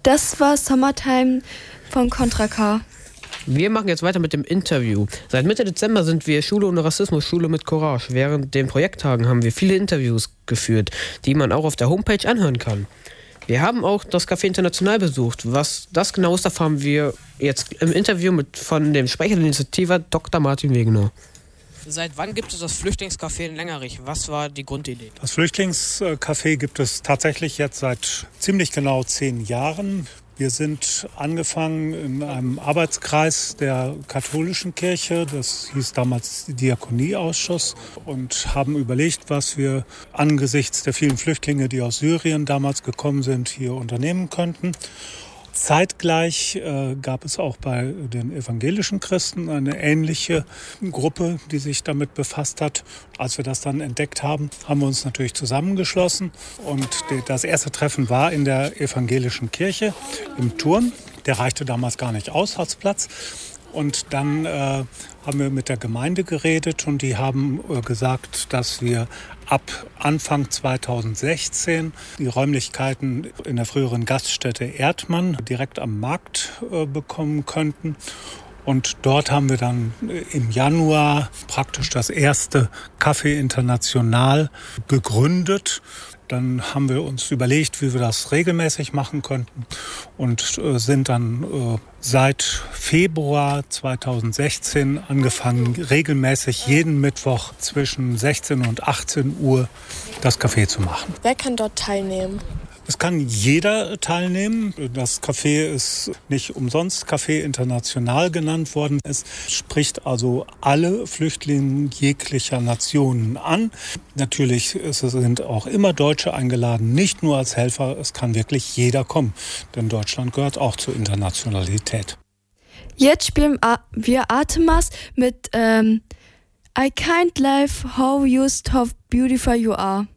Das war Summertime von Contra K. Wir machen jetzt weiter mit dem Interview. Seit Mitte Dezember sind wir Schule ohne Rassismus, Schule mit Courage. Während den Projekttagen haben wir viele Interviews geführt, die man auch auf der Homepage anhören kann. Wir haben auch das Café International besucht. Was das genau ist, erfahren wir jetzt im Interview von dem Sprecher der Initiative, Dr. Martin Wegener. Seit wann gibt es das Flüchtlingscafé in Lengerich? Was war die Grundidee? Das Flüchtlingscafé gibt es tatsächlich jetzt seit ziemlich genau 10 Jahren. Wir sind angefangen in einem Arbeitskreis der katholischen Kirche, das hieß damals Diakonieausschuss, und haben überlegt, was wir angesichts der vielen Flüchtlinge, die aus Syrien damals gekommen sind, hier unternehmen könnten. Zeitgleich gab es auch bei den evangelischen Christen eine ähnliche Gruppe, die sich damit befasst hat. Als wir das dann entdeckt haben, haben wir uns natürlich zusammengeschlossen. Und das erste Treffen war in der evangelischen Kirche im Turm. Der reichte damals gar nicht aus als Platz. Und dann haben wir mit der Gemeinde geredet und die haben gesagt, dass wir ab Anfang 2016 die Räumlichkeiten in der früheren Gaststätte Erdmann direkt am Markt bekommen könnten. Und dort haben wir dann im Januar praktisch das erste Café International gegründet. Dann haben wir uns überlegt, wie wir das regelmäßig machen könnten und sind dann seit Februar 2016 angefangen, regelmäßig jeden Mittwoch zwischen 16 und 18 Uhr das Café zu machen. Wer kann dort teilnehmen? Es kann jeder teilnehmen. Das Café ist nicht umsonst Café International genannt worden. Es spricht also alle Flüchtlinge jeglicher Nationen an. Natürlich sind auch immer Deutsche eingeladen, nicht nur als Helfer. Es kann wirklich jeder kommen, denn Deutschland gehört auch zur Internationalität. Jetzt spielen wir Artemas mit I Can't Live How Used How Beautiful You Are.